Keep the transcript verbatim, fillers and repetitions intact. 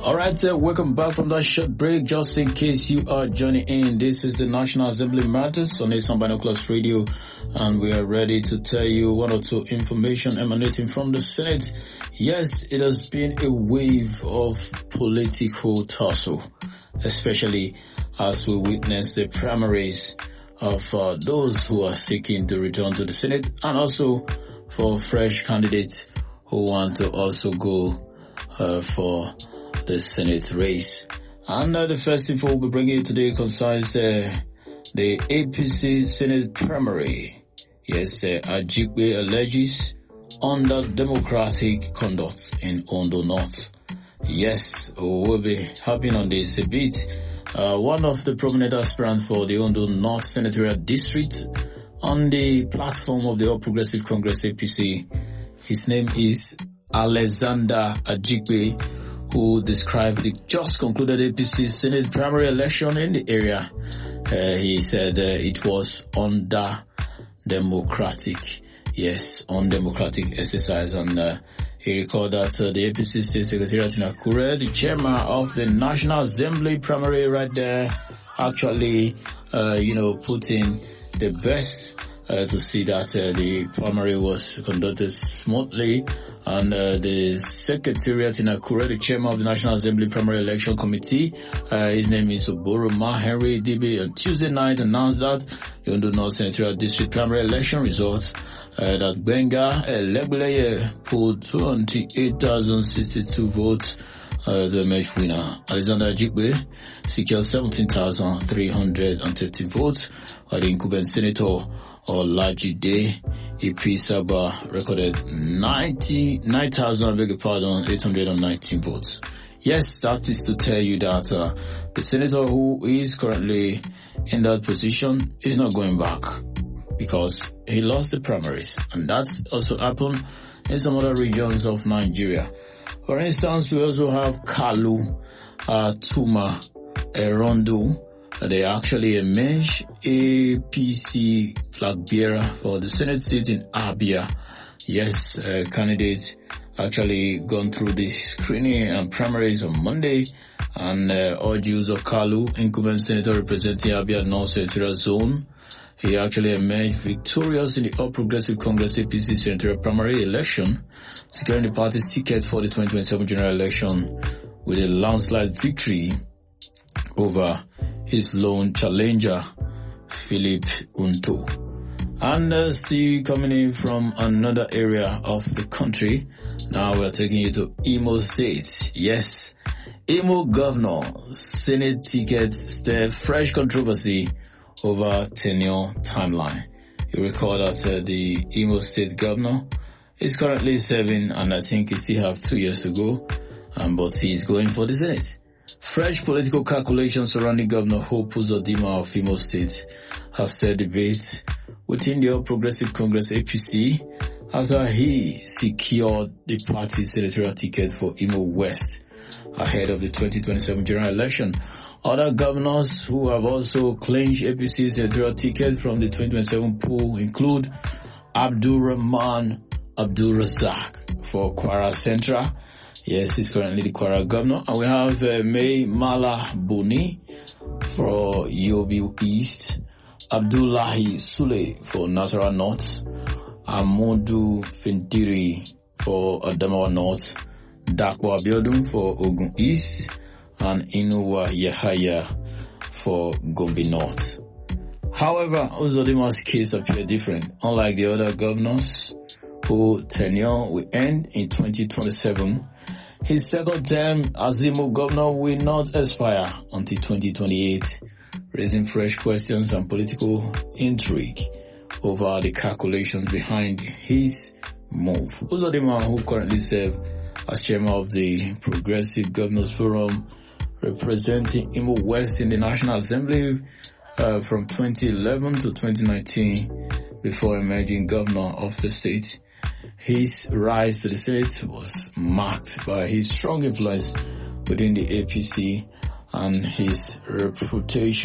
All right, uh, welcome back from that short break. Just in case you are joining in, this is the National Assembly Matters on Asan Binoculars Radio, and we are ready to tell you one or two information emanating from the Senate. Yes, it has been a wave of political tussle, especially as we witness the primaries of uh, those who are seeking to return to the Senate, and also for fresh candidates who want to also go uh, for the Senate race. And uh, the first info we'll be bringing you today concerns uh, the A P C Senate primary. Yes, uh, Ajikwe alleges under-democratic conduct in Ondo North. Yes, we'll be harping on this a bit. Uh, one of the prominent aspirants for the Ondo North Senatorial District on the platform of the All Progressive Congress A P C, his name is Alexander Ajikwe, who described the just concluded A P C Senate primary election in the area. Uh, he said uh, it was under democratic, yes, undemocratic exercise, and uh, he recalled that uh, the A P C State Secretariat in Akure, the chairman of the National Assembly primary right there, actually, uh, you know, put in the best uh, to see that uh, the primary was conducted smoothly. And uh, the Secretariat in Akure, the chairman of the National Assembly Primary Election Committee, uh, his name is Oboroma Henry D B, on Tuesday night announced that the Ondo North Senatorial District Primary Election results uh, that Benga Legbeleye pulled twenty-eight thousand sixty-two votes. Uh, the match winner, Alexander Ajikwe, secured seventeen thousand three hundred thirteen votes, while the incumbent senator, Olajide Ipisaba, recorded ninety-nine thousand, I beg your pardon, eight hundred nineteen votes. Yes, that is to tell you that uh, the senator who is currently in that position is not going back because he lost the primaries, and that's also happened in some other regions of Nigeria. For instance, we also have Kalu, uh, Tuma, Erondo. They actually emerged A P C flag bearer for the Senate seat in Abia. Yes, uh, candidates actually gone through the screening and primaries on Monday, and uh, Ojiuzo Kalu, incumbent senator representing Abia North Senatorial Zone, he actually emerged victorious in the All Progressive Congress A P C senatorial primary election, securing the party's ticket for the twenty twenty-seven general election with a landslide victory over his lone challenger, Philip Unto. And uh, still coming in from another area of the country, now we're taking you to Imo State. Yes, Imo governor, Senate ticket stir fresh controversy over tenure timeline. You recall that uh, the Imo State governor is currently serving, and I think he still have two years to go, um, but he's going for the Senate. Fresh political calculations surrounding Governor Hope Uzodinma of Imo State have stirred debate within the All Progressive Congress A P C after he secured the party's senatorial ticket for Imo West ahead of the twenty twenty-seven general election. Other governors who have also clinched A P C senatorial ticket from the twenty twenty-seven pool include Abdul Rahman Abdul Razak for Kwara Central. Yes, he's currently the Kwara governor. And we have uh, May Mala Boni for Yobe East, Abdullahi Sule for Nasarawa North, Amodu Fintiri for Adamawa North, Dakwa Abiodun for Ogun East, and Inuwa Yahaya for Gombe North. However, Uzodinma's case appeared different. Unlike the other governors whose tenure will end in twenty twenty-seven, his second term as Imo governor will not expire until twenty twenty-eight, raising fresh questions and political intrigue over the calculations behind his move. Uzodinma, who currently serves as chairman of the Progressive Governors Forum, representing Imo West in the National Assembly uh, from twenty eleven to twenty nineteen, before emerging governor of the state. His rise to the Senate was marked by his strong influence within the A P C and his reputation